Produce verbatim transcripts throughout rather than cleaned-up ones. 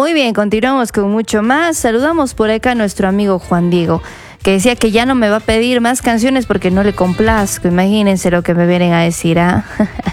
Muy bien, continuamos con mucho más. Saludamos por acá a nuestro amigo Juan Diego, que decía que ya no me va a pedir más canciones porque no le complazco. Imagínense lo que me vienen a decir, ¿ah?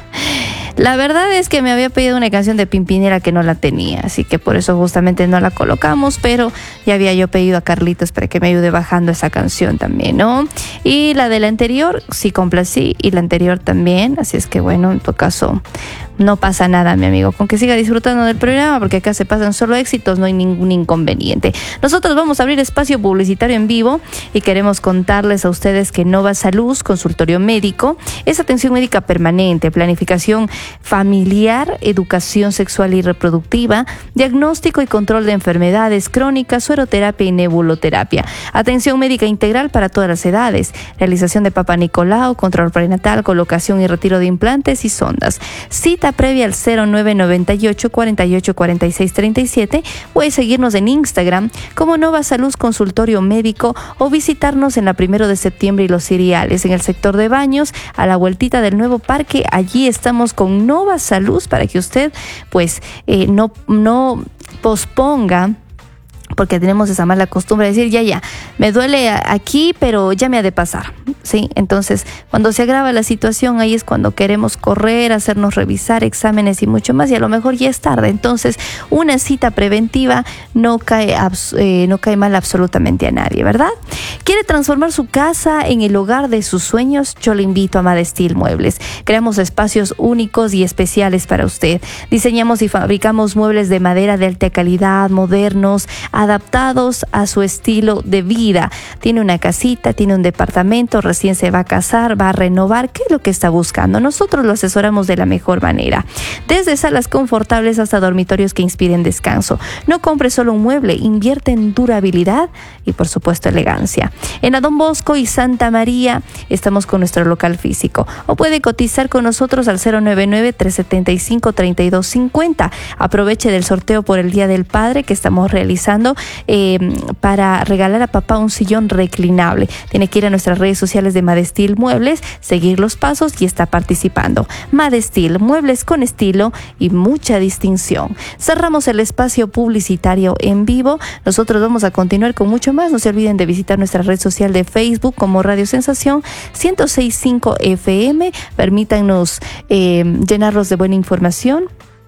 La verdad es que me había pedido una canción de Pimpinela que no la tenía, así que por eso justamente no la colocamos, pero ya había yo pedido a Carlitos para que me ayude bajando esa canción también, ¿no? Y la de la anterior sí complací, y la anterior también, así es que bueno, en tu caso no pasa nada, mi amigo, con que siga disfrutando del programa, porque acá se pasan solo éxitos, no hay ningún inconveniente. Nosotros vamos a abrir espacio publicitario en vivo y queremos contarles a ustedes que Nova Salud, consultorio médico, es atención médica permanente, planificación familiar, educación sexual y reproductiva, diagnóstico y control de enfermedades crónicas, sueroterapia y nebuloterapia, atención médica integral para todas las edades, realización de Papa Nicolau, control prenatal, colocación y retiro de implantes y sondas. Cita previa al cero nueve nueve ocho, cuarenta y ocho, cuarenta y seis, treinta y siete. Puedes seguirnos en Instagram como Nova Salud Consultorio Médico o visitarnos en la primero de septiembre y Los Cereales, en el sector de Baños, a la vueltita del nuevo parque. Allí estamos con Nova Salud para que usted pues eh, no, no posponga, porque tenemos esa mala costumbre de decir, ya, ya, me duele aquí, pero ya me ha de pasar, ¿sí? Entonces, cuando se agrava la situación, ahí es cuando queremos correr, hacernos revisar exámenes y mucho más, y a lo mejor ya es tarde. Entonces, una cita preventiva no cae, eh, no cae mal absolutamente a nadie, ¿verdad? ¿Quiere transformar su casa en el hogar de sus sueños? Yo le invito a Madestil Muebles. Creamos espacios únicos y especiales para usted. Diseñamos y fabricamos muebles de madera de alta calidad, modernos, adaptados a su estilo de vida. Tiene una casita, tiene un departamento, recién se va a casar, va a renovar. ¿Qué es lo que está buscando? Nosotros lo asesoramos de la mejor manera. Desde salas confortables hasta dormitorios que inspiren descanso. No compre solo un mueble, invierte en durabilidad y por supuesto elegancia. En Don Bosco y Santa María estamos con nuestro local físico. O puede cotizar con nosotros al cero nueve nueve, tres siete cinco, tres dos cinco cero. Aproveche del sorteo por el Día del Padre que estamos realizando Eh, para regalar a papá un sillón reclinable. Tiene que ir a nuestras redes sociales de Madestil Muebles, seguir los pasos y está participando. Madestil, muebles con estilo y mucha distinción. Cerramos el espacio publicitario en vivo. Nosotros vamos a continuar con mucho más. No se olviden de visitar nuestra red social de Facebook como Radio Sensación ciento seis punto cinco F M. Permítanos eh, llenarlos de buena información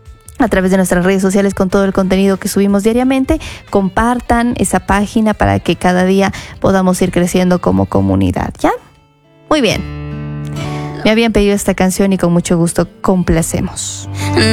a través de nuestras redes sociales con todo el contenido que subimos diariamente. Compartan esa página para que cada día podamos ir creciendo como comunidad, ¿ya? Muy bien. Me habían pedido esta canción y con mucho gusto complacemos.